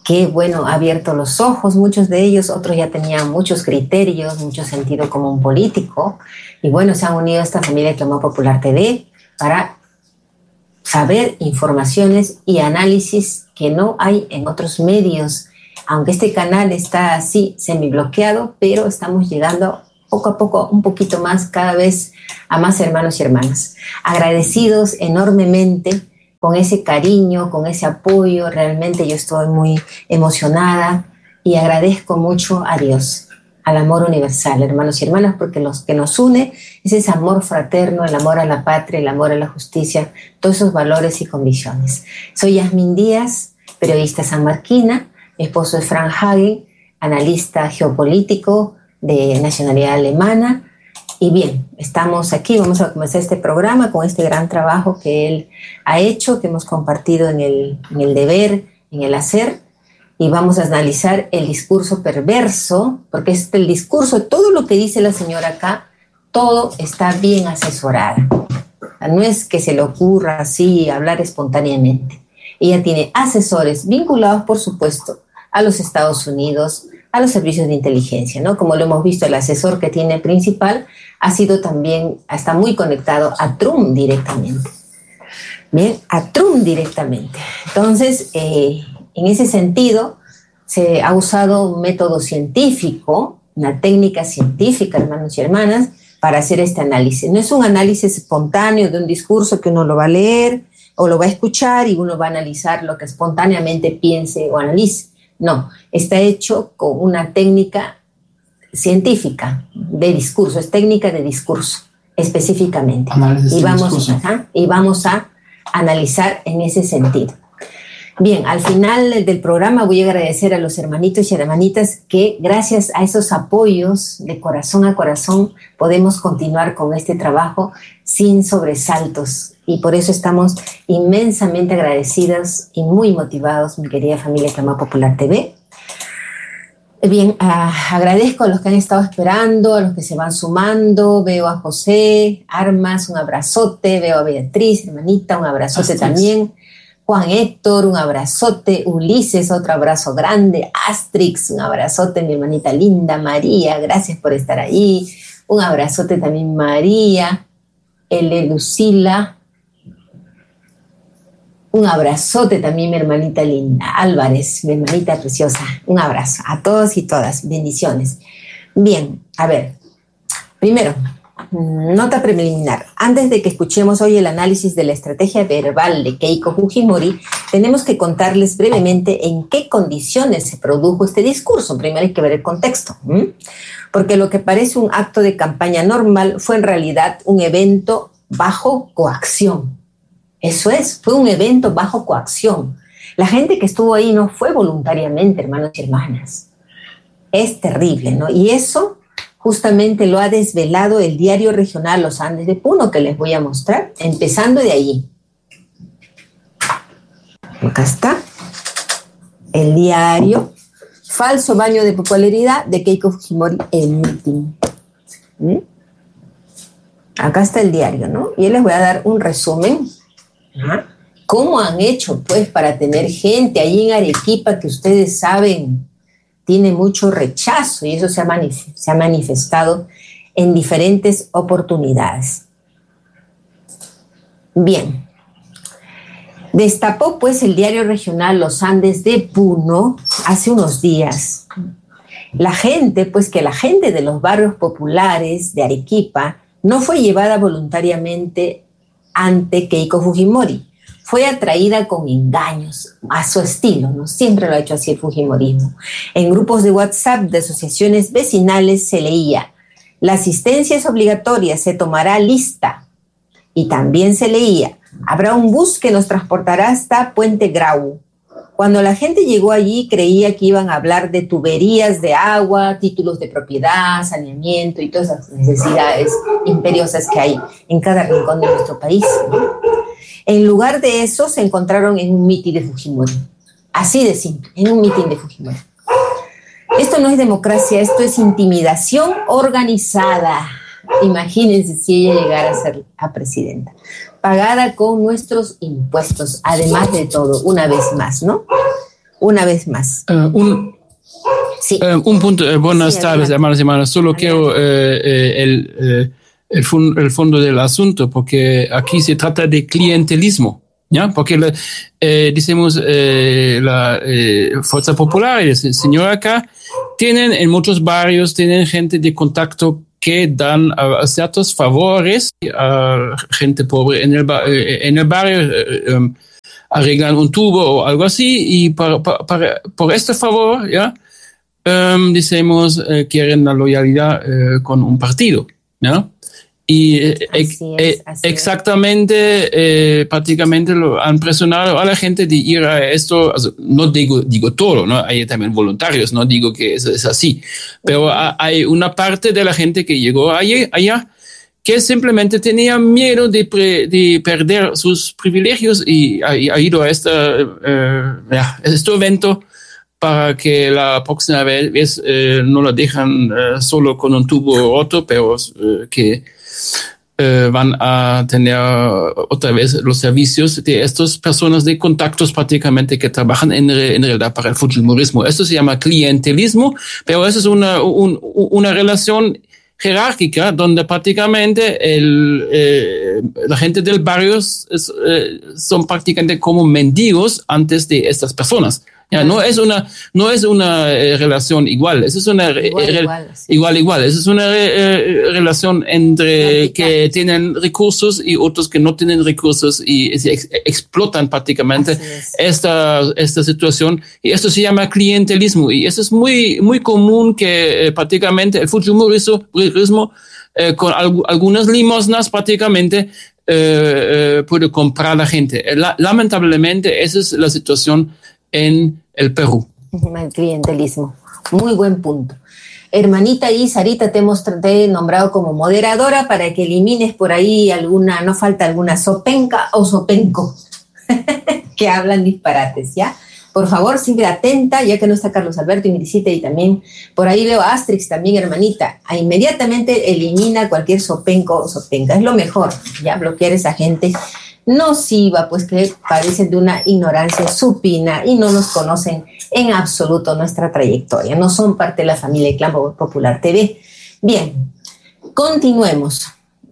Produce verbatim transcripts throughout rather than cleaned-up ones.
que, bueno, ha abierto los ojos, muchos de ellos, otros ya tenían muchos criterios, mucho sentido común político, y bueno, se han unido a esta familia de Clamor Popular T V para saber informaciones y análisis que no hay en otros medios, aunque este canal está así semibloqueado, pero estamos llegando poco a poco, un poquito más, cada vez a más hermanos y hermanas. Agradecidos enormemente con ese cariño, con ese apoyo, realmente yo estoy muy emocionada y agradezco mucho a Dios, al amor universal, hermanos y hermanas, porque lo que nos une es ese amor fraterno, el amor a la patria, el amor a la justicia, todos esos valores y convicciones. Soy Yasmín Díaz, periodista sanmarquina, mi esposo es Frank Hagen, analista geopolítico de nacionalidad alemana. Y bien, estamos aquí, vamos a comenzar este programa con este gran trabajo que él ha hecho, que hemos compartido en el, en el deber, en el hacer, y vamos a analizar el discurso perverso, porque es el discurso, todo lo que dice la señora acá, todo está bien asesorado. No es que se le ocurra así hablar espontáneamente. Ella tiene asesores vinculados, por supuesto, a los Estados Unidos, a los servicios de inteligencia, ¿no? Como lo hemos visto, el asesor que tiene principal ha sido también, está muy conectado a Trump directamente. Bien, a Trump directamente. Entonces, eh, en ese sentido, se ha usado un método científico, una técnica científica, hermanos y hermanas, para hacer este análisis. No es un análisis espontáneo de un discurso que uno lo va a leer o lo va a escuchar y uno va a analizar lo que espontáneamente piense o analice. No, está hecho con una técnica científica de discurso, es técnica de discurso específicamente. Y vamos, ajá, y vamos a analizar en ese sentido. Bien, al final del programa voy a agradecer a los hermanitos y hermanitas que gracias a esos apoyos de corazón a corazón podemos continuar con este trabajo sin sobresaltos. Y por eso estamos inmensamente agradecidas y muy motivados, mi querida familia Clamor Popular T V. Bien, uh, agradezco a los que han estado esperando, a los que se van sumando. Veo a José, Armas, un abrazote. Veo a Beatriz, hermanita, un abrazote Astrix. También. Juan Héctor, un abrazote. Ulises, otro abrazo grande. Astrix, un abrazote, mi hermanita linda. María, gracias por estar ahí. Un abrazote también, María. L. Lucila. Un abrazote también, mi hermanita linda. Álvarez, mi hermanita preciosa. Un abrazo a todos y todas. Bendiciones. Bien, a ver. Primero, nota preliminar. Antes de que escuchemos hoy el análisis de la estrategia verbal de Keiko Fujimori, tenemos que contarles brevemente en qué condiciones se produjo este discurso. Primero hay que ver el contexto. ¿Mm? Porque lo que parece un acto de campaña normal fue en realidad un evento bajo coacción. Eso es, fue un evento bajo coacción. La gente que estuvo ahí no fue voluntariamente, hermanos y hermanas. Es terrible, ¿no? Y eso justamente lo ha desvelado el diario regional Los Andes de Puno, que les voy a mostrar, empezando de allí. Acá está el diario. Falso baño de popularidad de Keiko Fujimori en meeting. ¿Mm? Acá está el diario, ¿no? Y les voy a dar un resumen. ¿Ah? ¿Cómo han hecho, pues, para tener gente allí en Arequipa que ustedes saben tiene mucho rechazo y eso se ha, manif- se ha manifestado en diferentes oportunidades? Bien. Destapó, pues, el diario regional Los Andes de Puno hace unos días. La gente, pues, que la gente de los barrios populares de Arequipa no fue llevada voluntariamente ante Keiko Fujimori. Fue atraída con engaños, a su estilo, ¿no? Siempre lo ha hecho así el fujimorismo. En grupos de WhatsApp de asociaciones vecinales se leía: la asistencia es obligatoria, se tomará lista. Y también se leía: habrá un bus que nos transportará hasta Puente Grau. Cuando la gente llegó allí, creía que iban a hablar de tuberías de agua, títulos de propiedad, saneamiento y todas esas necesidades imperiosas que hay en cada rincón de nuestro país, ¿no? En lugar de eso, se encontraron en un mitin de Fujimori. Así de simple, en un mitin de Fujimori. Esto no es democracia, esto es intimidación organizada. Imagínense si ella llegara a ser a presidenta, pagada con nuestros impuestos, además de todo, una vez más, ¿no? una vez más. Uh, un, sí. uh, un punto, uh, buenas sí, tardes, hermanos y hermanas. Solo adelante. quiero uh, uh, el, uh, el, fun, el fondo del asunto, porque aquí se trata de clientelismo. ¿Ya? Porque le, eh, decimos eh, la eh, Fuerza Popular y el señor acá tienen en muchos barrios, tienen gente de contacto que dan a, a ciertos favores a gente pobre en el, eh, en el barrio, eh, um, arreglan un tubo o algo así, y para, para, para, por este favor, ¿ya? Um, decimos, eh, quieren la loyalidad eh, con un partido, ¿ya? Y eh, es, eh, exactamente, eh, prácticamente lo han presionado a la gente de ir a esto. Also, no digo, digo todo, ¿no? Hay también voluntarios, no digo que eso es así. Pero uh-huh. hay una parte de la gente que llegó allí, allá que simplemente tenía miedo de, pre, de perder sus privilegios y ha, ha ido a este, eh, ja, este evento para que la próxima vez eh, no lo dejan eh, solo con un tubo roto, pero eh, que eh, van a tener otra vez los servicios de estas personas de contactos prácticamente que trabajan en, en realidad para el fujimorismo. Esto se llama clientelismo, pero eso es una, un, una relación jerárquica donde prácticamente el, eh, la gente del barrio es, eh, son prácticamente como mendigos antes de estas personas. Ya, no es una, no es una eh, relación igual, eso es una igual, re, igual, sí. igual, igual, eso es una eh, relación entre que tienen recursos y otros que no tienen recursos y se ex, explotan prácticamente esta, esta situación, y esto se llama clientelismo, y eso es muy, muy común que eh, prácticamente el fujimorismo eh, con al, algunas limosnas prácticamente eh, eh, puede comprar a la gente. La, lamentablemente esa es la situación en el Perú. El clientelismo. Muy buen punto. Hermanita y Sarita, te hemos te he nombrado como moderadora para que elimines por ahí alguna, no falta alguna sopenca o sopenco que hablan disparates, ¿ya? Por favor, siempre atenta, ya que no está Carlos Alberto y Miricita, y también por ahí veo a Astrix también, hermanita. A inmediatamente elimina cualquier sopenco o sopenca. Es lo mejor, ya, bloquear a esa gente nociva, pues que padecen de una ignorancia supina y no nos conocen en absoluto nuestra trayectoria, no son parte de la familia de Clan Popular T V. Bien, continuemos.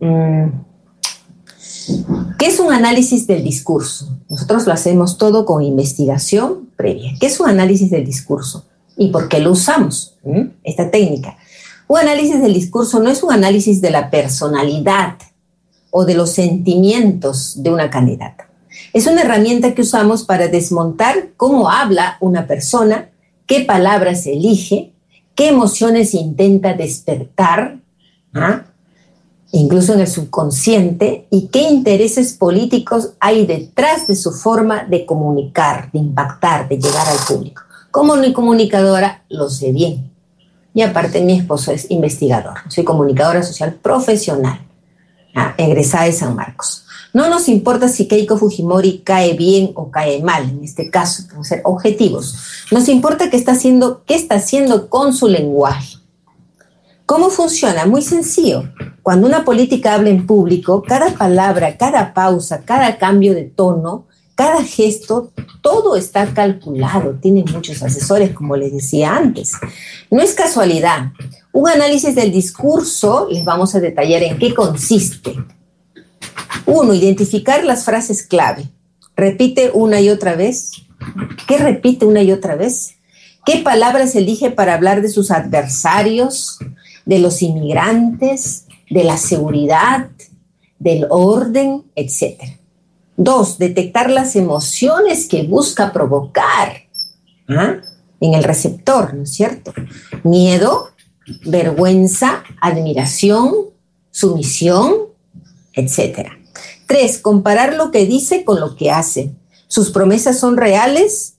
¿Qué es un análisis del discurso? Nosotros lo hacemos todo con investigación previa. ¿Qué es un análisis del discurso? ¿Y por qué lo usamos? ¿Mm? Esta técnica. Un análisis del discurso no es un análisis de la personalidad o de los sentimientos de una candidata. Es una herramienta que usamos para desmontar cómo habla una persona, qué palabras elige, qué emociones intenta despertar, ¿ah? incluso en el subconsciente, y qué intereses políticos hay detrás de su forma de comunicar, de impactar, de llegar al público. Como no comunicadora, lo sé bien. Y aparte, mi esposo es investigador. Soy comunicadora social profesional. Ah, egresada de San Marcos. No nos importa si Keiko Fujimori cae bien o cae mal, en este caso, vamos a ser objetivos. Nos importa qué está haciendo, qué está haciendo con su lenguaje. ¿Cómo funciona? Muy sencillo. Cuando una política habla en público, cada palabra, cada pausa, cada cambio de tono, cada gesto, todo está calculado. Tiene muchos asesores, como les decía antes. No es casualidad. Un análisis del discurso, les vamos a detallar en qué consiste. Uno, identificar las frases clave. Repite una y otra vez. ¿Qué repite una y otra vez? ¿Qué palabras elige para hablar de sus adversarios, de los inmigrantes, de la seguridad, del orden, etcétera? Dos, detectar las emociones que busca provocar, ¿ah? en el receptor, ¿no es cierto? Miedo, vergüenza, admiración, sumisión, etcétera. Tres, comparar lo que dice con lo que hace. ¿Sus promesas son reales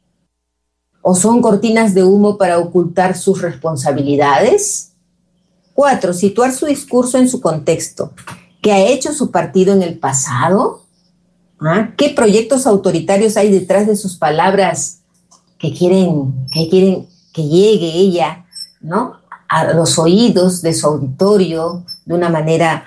o son cortinas de humo para ocultar sus responsabilidades? Cuatro, situar su discurso en su contexto. ¿Qué ha hecho su partido en el pasado? ¿Ah? ¿Qué proyectos autoritarios hay detrás de sus palabras que quieren que, quieren que llegue ella, ¿no?, a los oídos de su auditorio de una manera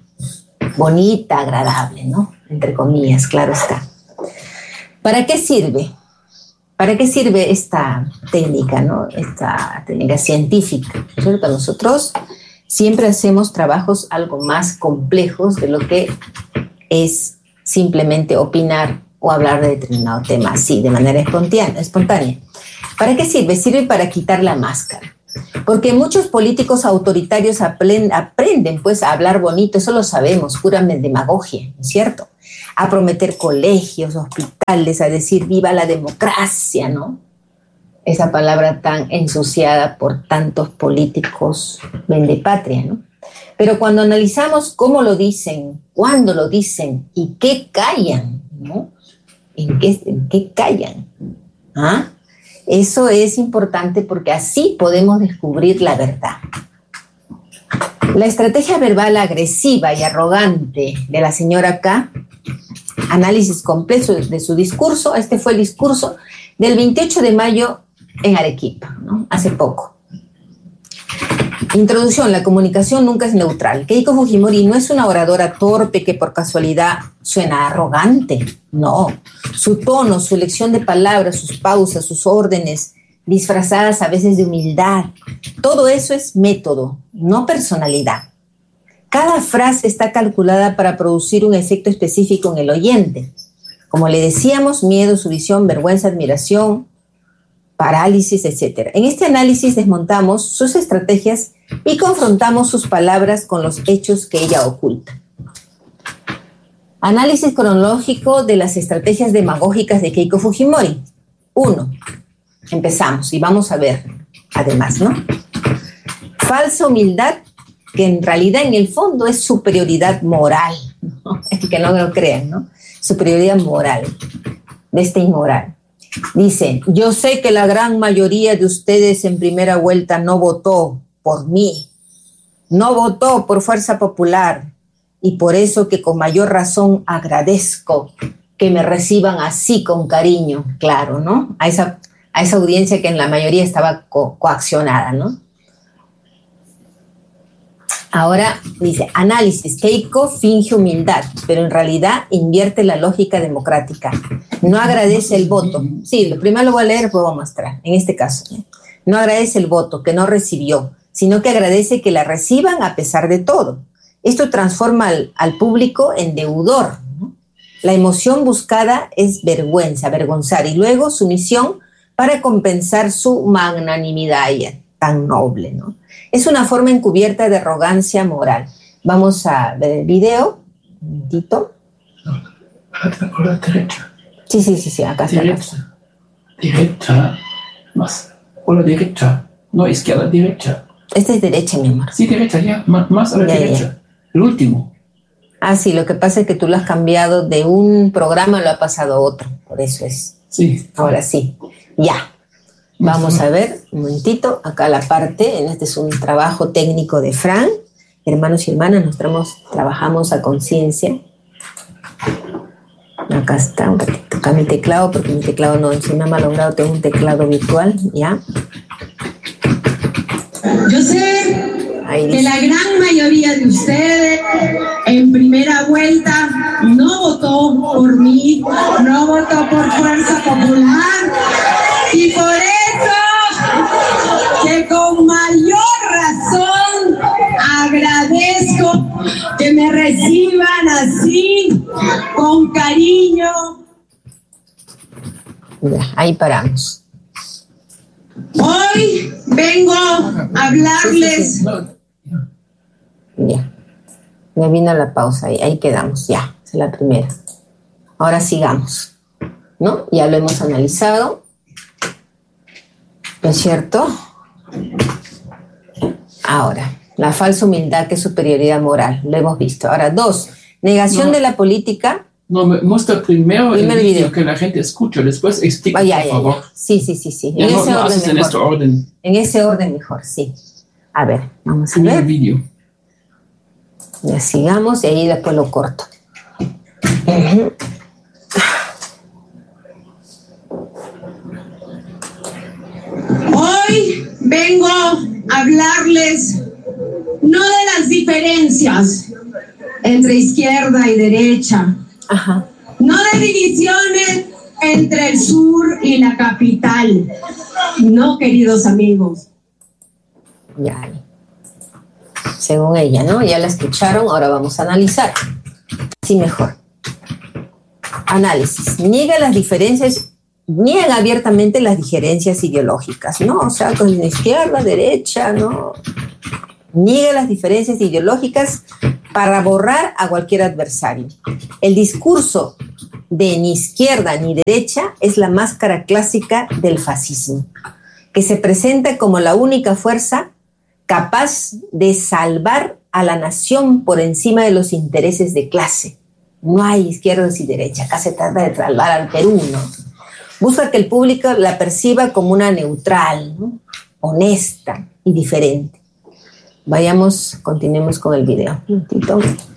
bonita, agradable, ¿no?, entre comillas, claro está? ¿Para qué sirve? ¿Para qué sirve esta técnica, ¿no? Esta técnica científica? ¿Cierto? Nosotros siempre hacemos trabajos algo más complejos de lo que es simplemente opinar o hablar de determinado tema, así, de manera espontánea. ¿Para qué sirve? Sirve para quitar la máscara. Porque muchos políticos autoritarios aprenden, aprenden pues a hablar bonito, eso lo sabemos, pura demagogia, ¿no es cierto? A prometer colegios, hospitales, a decir viva la democracia, ¿no? Esa palabra tan ensuciada por tantos políticos vendepatria, ¿no? Pero cuando analizamos cómo lo dicen, cuándo lo dicen y qué callan, ¿no? ¿En qué, en qué callan? ¿Ah? Eso es importante porque así podemos descubrir la verdad. La estrategia verbal agresiva y arrogante de la señora K, análisis completo de su discurso, este fue el discurso del veintiocho de mayo en Arequipa, ¿no? Hace poco. Introducción, la comunicación nunca es neutral. Keiko Fujimori no es una oradora torpe que por casualidad suena arrogante, no. Su tono, su elección de palabras, sus pausas, sus órdenes, disfrazadas a veces de humildad, todo eso es método, no personalidad. Cada frase está calculada para producir un efecto específico en el oyente. Como le decíamos, miedo, sumisión, vergüenza, admiración, parálisis, etcétera. En este análisis desmontamos sus estrategias y confrontamos sus palabras con los hechos que ella oculta. Análisis cronológico de las estrategias demagógicas de Keiko Fujimori. Uno. Empezamos y vamos a ver, además, ¿no? Falsa humildad, que en realidad en el fondo es superioridad moral, ¿no? Es que no lo crean, ¿no? Superioridad moral, de este inmoral. Dice, yo sé que la gran mayoría de ustedes en primera vuelta no votó por mí, no votó por Fuerza Popular, y por eso que con mayor razón agradezco que me reciban así con cariño, claro, ¿no? A esa, a esa audiencia que en la mayoría estaba co- coaccionada, ¿no? Ahora dice, análisis, Keiko finge humildad, pero en realidad invierte la lógica democrática. No agradece el voto. Sí, lo primero lo voy a leer, después voy a mostrar, en este caso. ¿eh? No agradece el voto que no recibió, sino que agradece que la reciban a pesar de todo. Esto transforma al, al público en deudor, ¿no? La emoción buscada es vergüenza, avergonzar, y luego sumisión para compensar su magnanimidad tan noble, ¿no? Es una forma encubierta de arrogancia moral. Vamos a ver el video. Un momentito. A la derecha. Sí, sí, sí, sí, acá está. Derecha. Derecha. Más. O la derecha. No, izquierda, derecha. Este es derecha, mi amor. Sí, derecha, ya. Más, más a la ya, derecha. Ya. El último. Ah, sí, lo que pasa es que tú lo has cambiado de un programa, lo ha pasado a otro. Por eso es. Sí. Ahora sí. Ya. Vamos a ver, un momentito, acá la parte, este es un trabajo técnico de Fran, hermanos y hermanas, nosotros trabajamos a conciencia. Acá está, un ratito, acá mi teclado, porque mi teclado no, se me ha malogrado, tengo un teclado virtual, ¿ya? Yo sé que la gran mayoría de ustedes en primera vuelta no votó por mí, no votó por Fuerza Popular, y por eso que con mayor razón agradezco que me reciban así, con cariño. Ya, ahí paramos. Hoy vengo a hablarles. Ya, ya vino la pausa, ahí, ahí quedamos, ya, es la primera. Ahora sigamos, ¿no? Ya lo hemos analizado. ¿No es cierto? Ahora, la falsa humildad que es superioridad moral, lo hemos visto. Ahora, dos, negación no, de la política. No, me muestra primero Primer el video, video que la gente escucha, después explica, oh, ya, por ya, favor. Ya. Sí, sí, sí, sí. Ya, en no, ese no orden haces en mejor. este orden. En ese orden mejor, sí. A ver, vamos a Primer ver. video. Ya sigamos y ahí después lo corto. Uh-huh. Hoy vengo a hablarles no de las diferencias entre izquierda y derecha, Ajá. no de divisiones entre el sur y la capital. No, queridos amigos. Ya, según ella, ¿no? Ya la escucharon, ahora vamos a analizar. Sí, mejor. Análisis. Niega las diferencias, niega abiertamente las diferencias ideológicas, ¿no? O sea, con izquierda, derecha, ¿no? Niega las diferencias ideológicas para borrar a cualquier adversario. El discurso de ni izquierda ni derecha es la máscara clásica del fascismo, que se presenta como la única fuerza capaz de salvar a la nación por encima de los intereses de clase. No hay izquierdas y derechas, acá se trata de salvar al Perú, ¿no? Busca que el público la perciba como una neutral, ¿no? Honesta y diferente. Vayamos, continuemos con el video. Un momentito.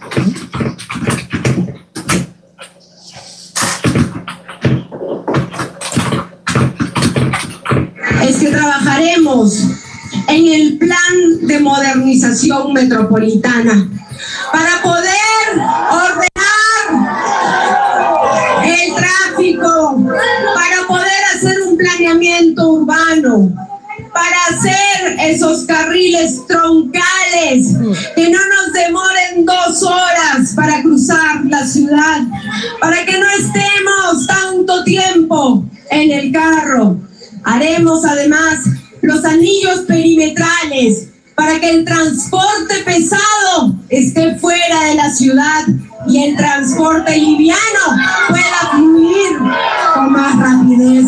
Es que trabajaremos en el plan de modernización metropolitana para poder ordenar el tráfico, para poder hacer un planeamiento urbano, para hacer esos carriles troncales que no nos demoren dos horas para cruzar la ciudad, para que no estemos tanto tiempo en el carro. Haremos además los anillos perimetrales para que el transporte pesado esté fuera de la ciudad y el transporte liviano pueda fluir con más rapidez.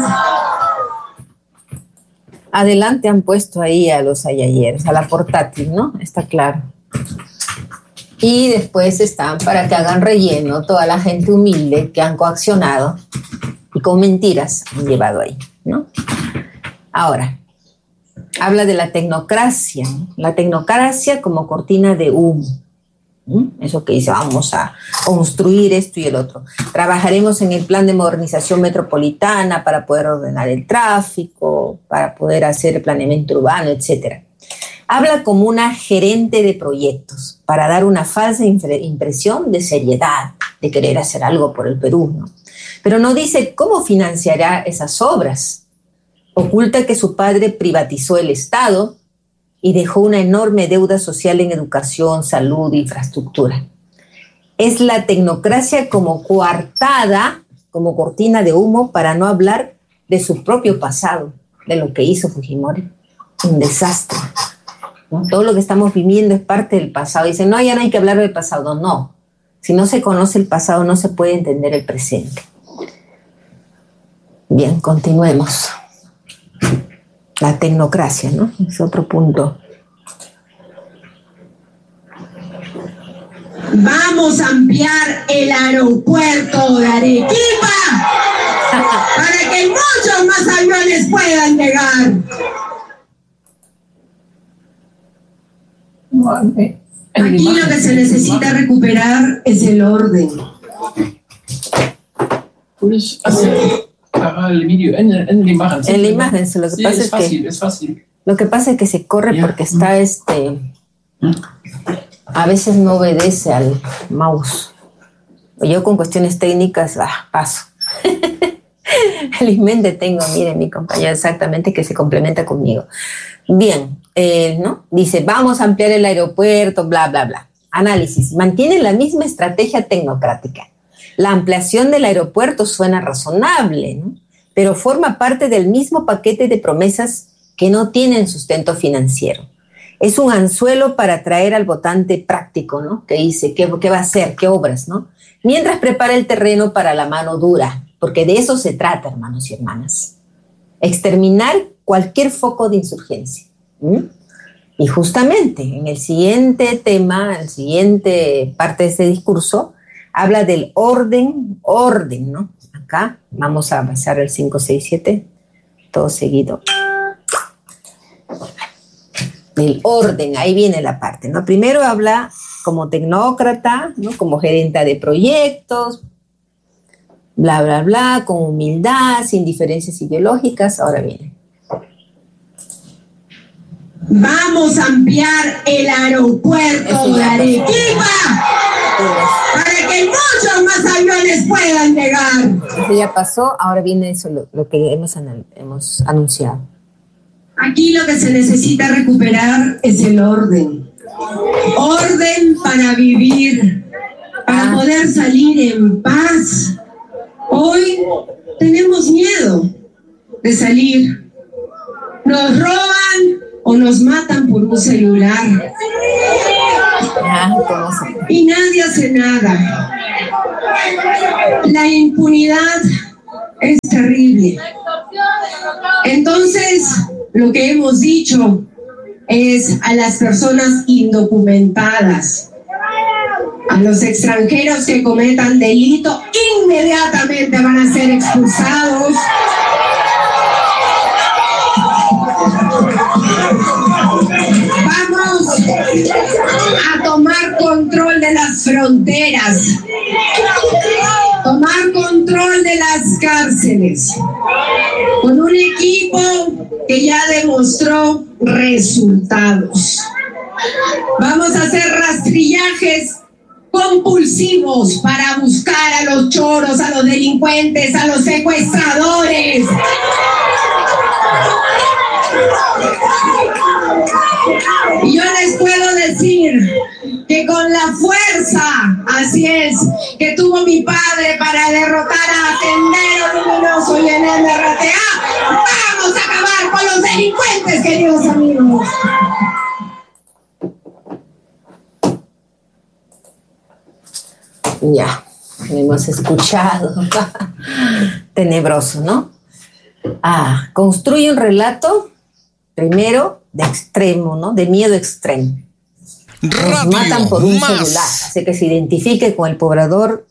Adelante han puesto ahí a los ayayeros, a la portátil, ¿no? Está claro. Y después están para que hagan relleno toda la gente humilde que han coaccionado y con mentiras han llevado ahí, ¿no? Ahora, habla de la tecnocracia, ¿no? La tecnocracia como cortina de humo. ¿Mm? Eso que dice, vamos a construir esto y el otro. Trabajaremos en el plan de modernización metropolitana para poder ordenar el tráfico, para poder hacer el planeamiento urbano, etcétera. Habla como una gerente de proyectos para dar una falsa impresión de seriedad, de querer hacer algo por el Perú, ¿no? Pero no dice cómo financiará esas obras. Oculta que su padre privatizó el Estado y dejó una enorme deuda social en educación, salud e infraestructura. Es la tecnocracia como coartada, como cortina de humo, para no hablar de su propio pasado, de lo que hizo Fujimori. Un desastre, ¿no? Todo lo que estamos viviendo es parte del pasado. Dicen, no, ya no hay que hablar del pasado. No, si no se conoce el pasado, no se puede entender el presente. Bien, continuemos. La tecnocracia, ¿no? Es otro punto. Vamos a ampliar el aeropuerto de Arequipa para que muchos más aviones puedan llegar. Aquí lo que se necesita recuperar es el orden. El vídeo, en, en la imagen. En la imagen, lo que sí, pasa es, es fácil, que es fácil. Lo que pasa es que se corre porque está este. A veces no obedece al mouse. Yo con cuestiones técnicas, ah, paso. Felizmente tengo, miren, mi compañero exactamente que se complementa conmigo. Bien, eh, ¿no? Dice, vamos a ampliar el aeropuerto, bla, bla, bla. Análisis. Mantiene la misma estrategia tecnocrática. La ampliación del aeropuerto suena razonable, ¿no? Pero forma parte del mismo paquete de promesas que no tienen sustento financiero. Es un anzuelo para atraer al votante práctico, ¿no? Que dice, ¿qué, qué va a hacer? ¿Qué obras, no? Mientras prepara el terreno para la mano dura, porque de eso se trata, hermanos y hermanas. Exterminar cualquier foco de insurgencia. ¿Mm? Y justamente en el siguiente tema, en la siguiente parte de este discurso, habla del orden, orden, ¿no? Acá vamos a pasar el cinco, seis, siete, todo seguido. El orden, ahí viene la parte, ¿no? Primero habla como tecnócrata, ¿no? Como gerenta de proyectos, bla, bla, bla, con humildad, sin diferencias ideológicas. Ahora viene. Vamos a ampliar el aeropuerto de Arequipa para que muchos más aviones puedan llegar. Eso ya pasó, ahora viene eso, lo, lo que hemos, hemos anunciado. Aquí lo que se necesita recuperar es el orden. Orden para vivir, para poder salir en paz. Hoy tenemos miedo de salir. Nos roban o nos matan por un celular. Y nadie hace nada. La impunidad es terrible. Entonces, lo que hemos dicho es a las personas indocumentadas, a los extranjeros que cometan delito, inmediatamente van a ser expulsados. Vamos a tomar control de las fronteras, tomar control de las cárceles, con un equipo que ya demostró resultados. Vamos a hacer rastrillajes compulsivos para buscar a los choros, a los delincuentes, a los secuestradores. Y yo les puedo decir que con la fuerza, así es, que tuvo mi padre para derrotar a Sendero Luminoso y en el R T A, vamos a acabar con los delincuentes, queridos amigos. Ya, lo hemos escuchado. Tenebroso, ¿no? Ah, construye un relato, primero, de extremo, ¿no? De miedo extremo. Nos Radio matan por un más. celular. Así que se identifique con el poblador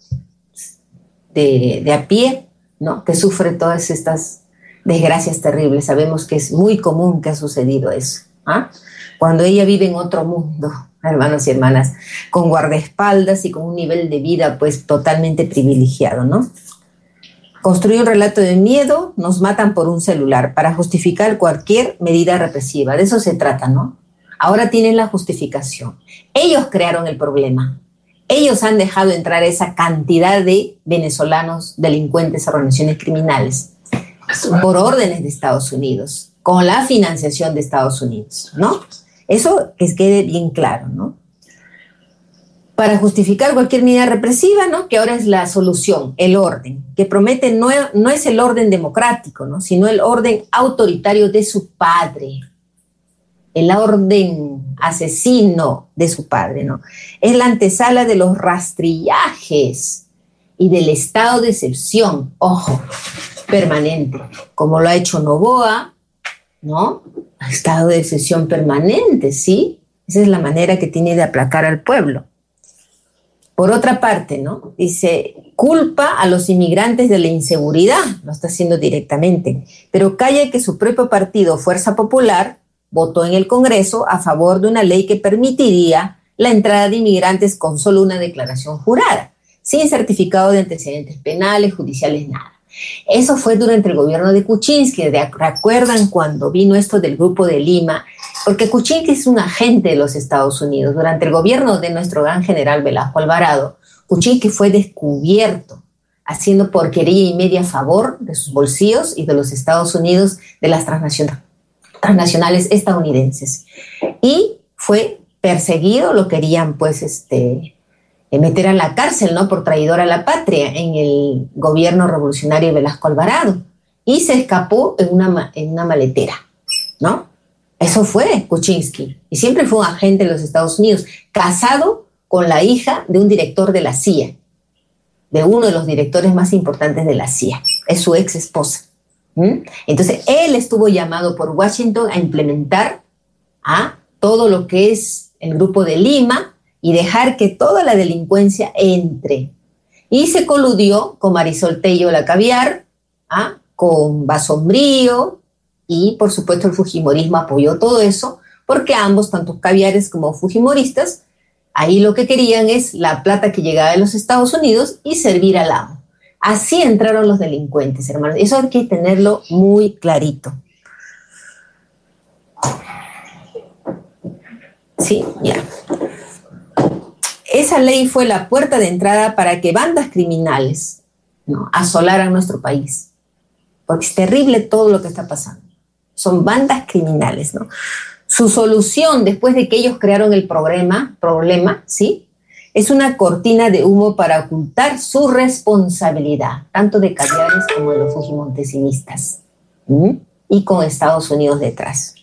de, de a pie, ¿no? Que sufre todas estas desgracias terribles. Sabemos que es muy común que ha sucedido eso. ¿Ah? Cuando ella vive en otro mundo, hermanos y hermanas, con guardaespaldas y con un nivel de vida pues totalmente privilegiado, ¿no? Construye un relato de miedo, nos matan por un celular para justificar cualquier medida represiva. De eso se trata, ¿no? Ahora tienen la justificación. Ellos crearon el problema. Ellos han dejado entrar esa cantidad de venezolanos delincuentes, organizaciones criminales, por órdenes de Estados Unidos, con la financiación de Estados Unidos, ¿no? Eso que quede bien claro, ¿no? Para justificar cualquier medida represiva, ¿no? Que ahora es la solución, el orden, que promete no, no es el orden democrático, ¿no? Sino el orden autoritario de su padre, el orden asesino de su padre, ¿no? Es la antesala de los rastrillajes y del estado de excepción, ojo, permanente, como lo ha hecho Noboa, ¿no? Estado de excepción permanente, ¿sí? Esa es la manera que tiene de aplacar al pueblo. Por otra parte, ¿no? Dice, culpa a los inmigrantes de la inseguridad, lo está haciendo directamente, pero calla que su propio partido, Fuerza Popular, votó en el Congreso a favor de una ley que permitiría la entrada de inmigrantes con solo una declaración jurada, sin certificado de antecedentes penales, judiciales, nada. Eso fue durante el gobierno de Kuczynski. ¿Recuerdan cuando vino esto del Grupo de Lima? Porque Kuczynski es un agente de los Estados Unidos. Durante el gobierno de nuestro gran general Velasco Alvarado, Kuczynski fue descubierto haciendo porquería y media a favor de sus bolsillos y de los Estados Unidos, de las transnacionales, transnacionales estadounidenses. Y fue perseguido, lo querían pues este... meter a la cárcel, ¿no? Por traidor a la patria en el gobierno revolucionario de Velasco Alvarado. Y se escapó en una, en una maletera, ¿no? Eso fue Kuczynski. Y siempre fue un agente de los Estados Unidos, casado con la hija de un director de la C I A, de uno de los directores más importantes de la C I A. Es su ex esposa. ¿Mm? Entonces, él estuvo llamado por Washington a implementar ¿ah? todo lo que es el Grupo de Lima, y dejar que toda la delincuencia entre. Y se coludió con Marisol Tello la Caviar, ¿ah? con Basombrío, y por supuesto el fujimorismo apoyó todo eso, porque ambos, tanto caviares como fujimoristas, ahí lo que querían es la plata que llegaba de los Estados Unidos y servir al amo. Así entraron los delincuentes, hermanos. Eso hay que tenerlo muy clarito. Sí, ya. esa ley fue la puerta de entrada para que bandas criminales, ¿no?, asolaran nuestro país. Porque es terrible todo lo que está pasando. Son bandas criminales, ¿no? Su solución, después de que ellos crearon el problema, problema, ¿sí?, es una cortina de humo para ocultar su responsabilidad, tanto de Callares como de los fujimontesinistas, ¿sí?, y con Estados Unidos detrás.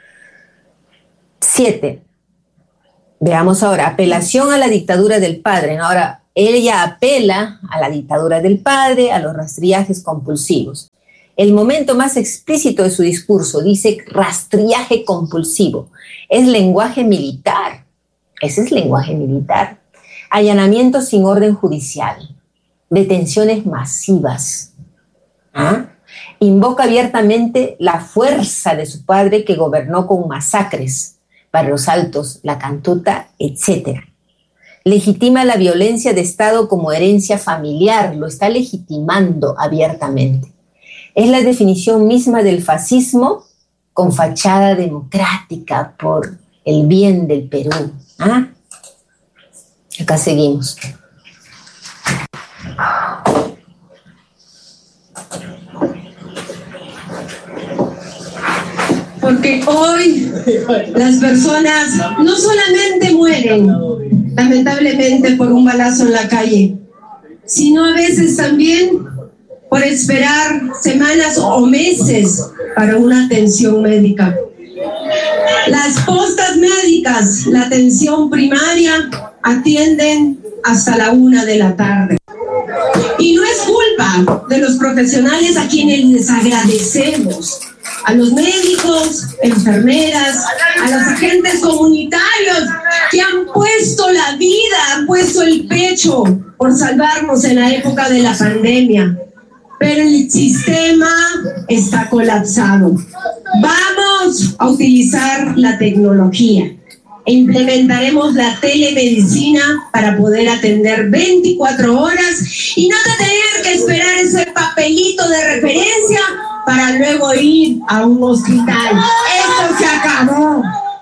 Siete. Veamos ahora, apelación a la dictadura del padre, ¿no? Ahora, ella apela a la dictadura del padre, a los rastrillajes compulsivos. El momento más explícito de su discurso dice rastrillaje compulsivo. Es lenguaje militar. Ese es lenguaje militar. Allanamientos sin orden judicial. Detenciones masivas. ¿Ah? Invoca abiertamente la fuerza de su padre que gobernó con masacres, Barrios Altos, La Cantuta, etcétera. Legitima la violencia de Estado como herencia familiar. Lo está legitimando abiertamente. Es la definición misma del fascismo con fachada democrática por el bien del Perú. ¿Ah? Acá seguimos. Porque hoy las personas no solamente mueren, lamentablemente, por un balazo en la calle, sino a veces también por esperar semanas o meses para una atención médica. Las postas médicas, la atención primaria, atienden hasta la una de la tarde. Y no es culpa de los profesionales a quienes les agradecemos, a los médicos, enfermeras, a los agentes comunitarios que han puesto la vida, han puesto el pecho por salvarnos en la época de la pandemia. Pero el sistema está colapsado. Vamos a utilizar la tecnología e implementaremos la telemedicina para poder atender veinticuatro horas y no tener que esperar ese papelito de referencia para luego ir a un hospital. ¡Esto se acabó!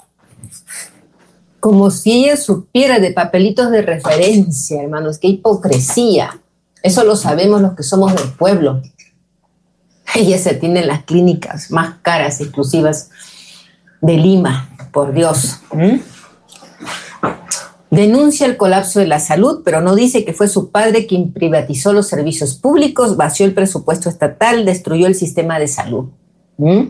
Como si ella supiera de papelitos de referencia, hermanos. ¡Qué hipocresía! Eso lo sabemos los que somos del pueblo. Ella se atiende en las clínicas más caras, exclusivas de Lima, por Dios. ¿Mm? Denuncia el colapso de la salud, pero no dice que fue su padre quien privatizó los servicios públicos, vació el presupuesto estatal, destruyó el sistema de salud. ¿Mm?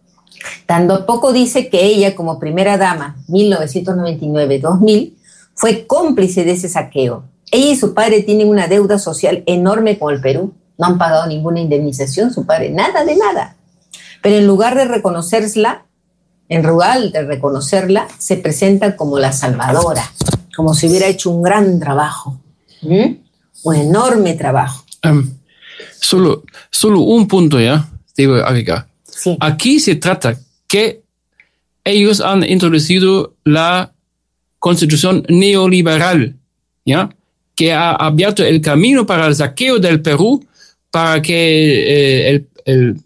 Tampoco dice que ella, como primera dama, mil novecientos noventa y nueve a dos mil, fue cómplice de ese saqueo. Ella y su padre tienen una deuda social enorme con el Perú. No han pagado ninguna indemnización, su padre, nada de nada. Pero en lugar de reconocerla, en lugar de reconocerla, se presenta como la salvadora, como si hubiera hecho un gran trabajo, ¿Mm? un enorme trabajo. Um, solo, solo un punto, ¿ya? Debo agregar. Sí. Aquí se trata que ellos han introducido la constitución neoliberal, ¿ya?, que ha abierto el camino para el saqueo del Perú, para que eh, el, el,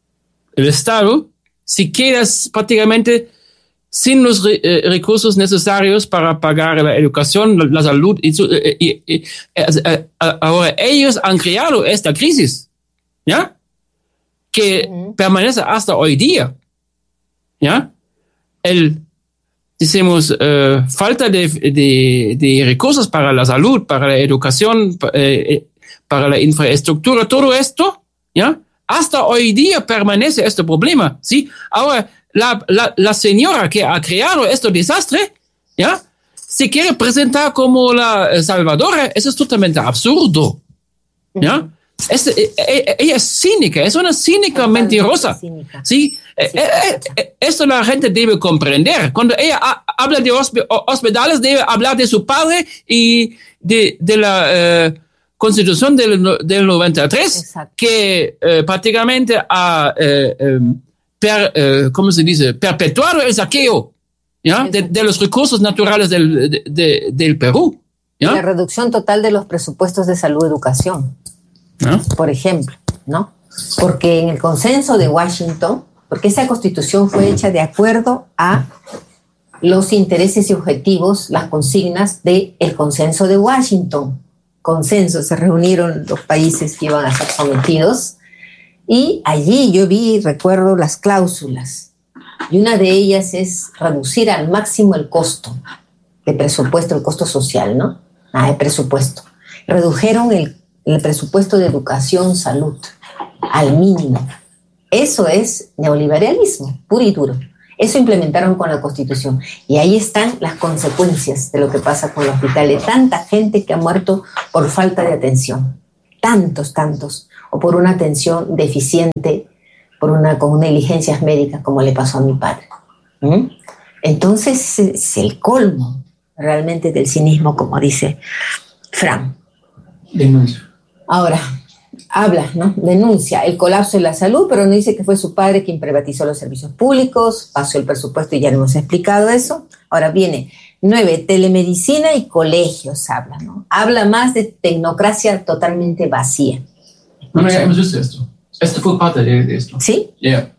el Estado se quede prácticamente sin los re, eh, recursos necesarios para pagar la educación, la, la salud. Y, y, y, y, eh, ahora ellos han creado esta crisis, ¿ya?, que uh-huh. permanece hasta hoy día, ¿ya? El Decimos, uh, falta de, de, de recursos para la salud, para la educación, eh, para la infraestructura, todo esto, ¿ya? Hasta hoy día permanece este problema, ¿sí? Ahora, la, la, la señora que ha creado este desastre, ¿ya?, se quiere presentar como la salvadora. Eso es totalmente absurdo, ¿ya? Es, ella es cínica, es una cínica Totalmente mentirosa. Cínica. ¿Sí? Sí, eh, eh, esto la gente debe comprender. Cuando ella ha, habla de hosp- hospitales, debe hablar de su padre y de, de la eh, Constitución del, del noventa y tres, Exacto. que eh, prácticamente ha, eh, eh, per, eh, ¿cómo se dice?, perpetuado el saqueo, ¿ya?, de, de los recursos naturales del, de, de, del Perú, ¿ya? La reducción total de los presupuestos de salud y educación. ¿No? Por ejemplo, ¿no? Porque en el consenso de Washington, porque esa constitución fue hecha de acuerdo a los intereses y objetivos, las consignas del consenso de Washington. Consenso, se reunieron los países que iban a ser sometidos y allí yo vi, recuerdo, las cláusulas y una de ellas es reducir al máximo el costo de presupuesto, el costo social, ¿no? Ah, el presupuesto. Redujeron el, el presupuesto de educación, salud al mínimo. Eso es neoliberalismo, puro y duro. Eso implementaron con la Constitución. Y ahí están las consecuencias de lo que pasa con el hospital. De tanta gente que ha muerto por falta de atención. Tantos, tantos. O por una atención deficiente, por una, con negligencias médicas, como le pasó a mi padre. ¿Mm? Entonces es el colmo realmente del cinismo, como dice Fran. Denuncio. Ahora, habla, ¿no? Denuncia el colapso de la salud, pero no dice que fue su padre quien privatizó los servicios públicos, pasó el presupuesto y ya no hemos explicado eso. Ahora viene nueve, telemedicina y colegios, habla, ¿no? Habla más de tecnocracia totalmente vacía. No, no, ya hemos visto esto. Esto fue parte de, de esto. ¿Sí? Yeah.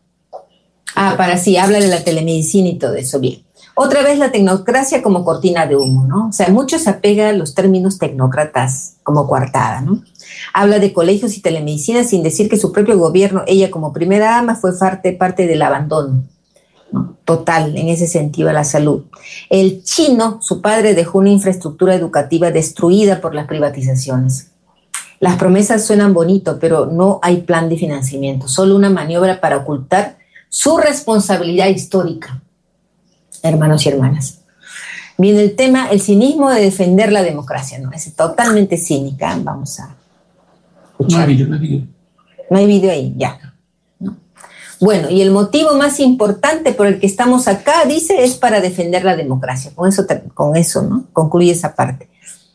Ah, para sí, habla de la telemedicina y todo eso, bien. Otra vez la tecnocracia como cortina de humo, ¿no? O sea, mucho se apega a los términos tecnócratas como coartada, ¿no? Habla de colegios y telemedicina sin decir que su propio gobierno, ella como primera dama, fue parte, parte del abandono, ¿no? Total, en ese sentido, a la salud. El chino, su padre, dejó una infraestructura educativa destruida por las privatizaciones. Las promesas suenan bonito, pero no hay plan de financiamiento, solo una maniobra para ocultar su responsabilidad histórica. Hermanos y hermanas. Viene el tema, el cinismo de defender la democracia, ¿no? Es totalmente cínica, vamos a escuchar. No hay video, no hay video. No hay video ahí, ya. ¿No? Bueno, y el motivo más importante por el que estamos acá, dice, es para defender la democracia. Con eso, con eso, ¿no? Concluye esa parte.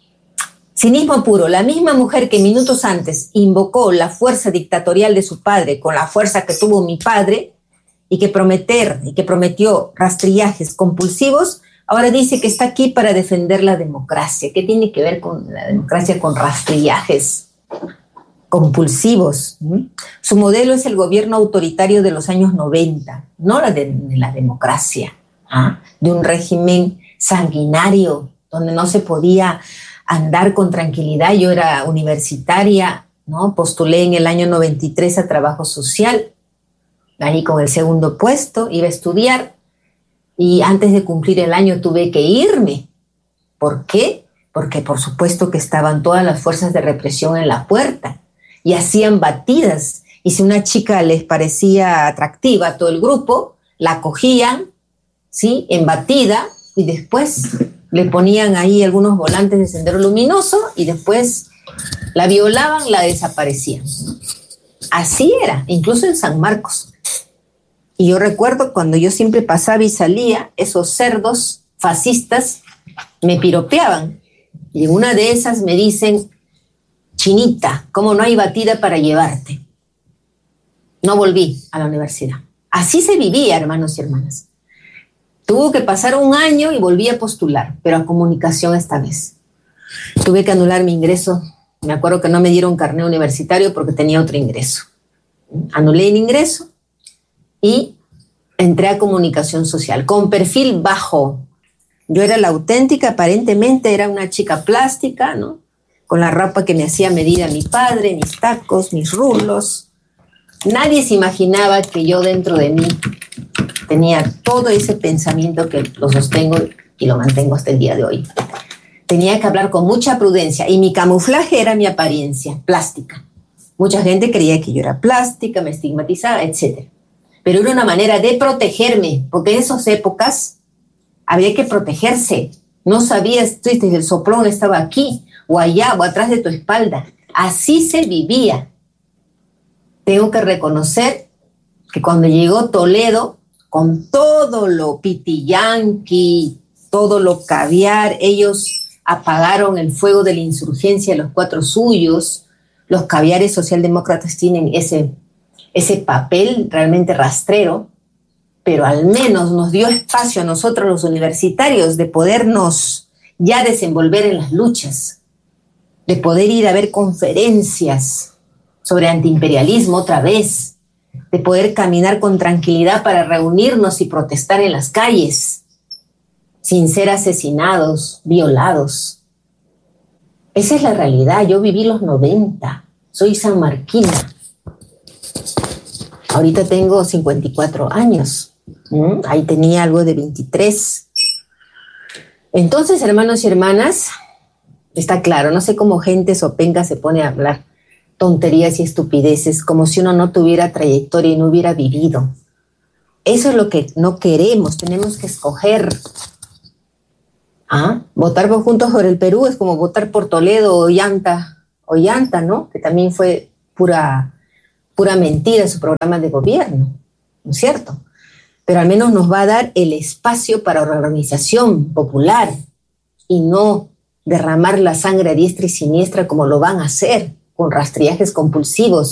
Cinismo puro, la misma mujer que minutos antes invocó la fuerza dictatorial de su padre con la fuerza que tuvo mi padre, y que prometer y que prometió rastrillajes compulsivos, ahora dice que está aquí para defender la democracia. ¿Qué tiene que ver con la democracia con rastrillajes compulsivos? ¿Mm? Su modelo es el gobierno autoritario de los años noventa, no la de, de la democracia, ¿ah? De un régimen sanguinario donde no se podía andar con tranquilidad. Yo era universitaria, ¿no? Postulé en el año noventa y tres a trabajo social, ahí con el segundo puesto, iba a estudiar y antes de cumplir el año tuve que irme. ¿Por qué? Porque por supuesto que estaban todas las fuerzas de represión en la puerta y hacían batidas. Y si una chica les parecía atractiva a todo el grupo, la cogían, ¿sí? En batida y después le ponían ahí algunos volantes de sendero luminoso y después la violaban, la desaparecían. Así era, incluso en San Marcos. Y yo recuerdo cuando yo siempre pasaba y salía, esos cerdos fascistas me piropeaban. Y en una de esas me dicen, Chinita, ¿cómo no hay batida para llevarte? No volví a la universidad. Así se vivía, hermanos y hermanas. Tuvo que pasar un año y volví a postular, pero a comunicación esta vez. Tuve que anular mi ingreso. Me acuerdo que no me dieron carnet universitario porque tenía otro ingreso. Anulé el ingreso y entré a comunicación social con perfil bajo. Yo era la auténtica, aparentemente era una chica plástica, ¿no? Con la ropa que me hacía medida mi padre, mis tacos, mis rulos. Nadie se imaginaba que yo dentro de mí tenía todo ese pensamiento que lo sostengo y lo mantengo hasta el día de hoy. Tenía que hablar con mucha prudencia y mi camuflaje era mi apariencia plástica. Mucha gente creía que yo era plástica, me estigmatizaba, etcétera. Pero era una manera de protegerme, porque en esas épocas había que protegerse. No sabías, tú, el soplón estaba aquí, o allá, o atrás de tu espalda. Así se vivía. Tengo que reconocer que cuando llegó Toledo, con todo lo pitiyanqui, todo lo caviar, ellos apagaron el fuego de la insurgencia, los cuatro suyos. Los caviares socialdemócratas tienen ese, ese papel realmente rastrero, pero al menos nos dio espacio a nosotros los universitarios de podernos ya desenvolver en las luchas, de poder ir a ver conferencias sobre antiimperialismo otra vez, de poder caminar con tranquilidad para reunirnos y protestar en las calles. sin ser asesinados, violados. Esa es la realidad. Yo viví los noventa, soy sanmarquina. Ahorita tengo cincuenta y cuatro años. ¿Mm? Ahí tenía algo de veintitrés. Entonces, hermanos y hermanas, está claro, no sé cómo gente sopenca se pone a hablar tonterías y estupideces, como si uno no tuviera trayectoria y no hubiera vivido. Eso es lo que no queremos, tenemos que escoger. ¿Ah? Votar por Juntos por el Perú es como votar por Toledo o Llanta, o Llanta, ¿no? Que también fue pura, pura mentira su programa de gobierno, ¿no es cierto? Pero al menos nos va a dar el espacio para la organización popular y no derramar la sangre a diestra y siniestra como lo van a hacer con rastrillajes compulsivos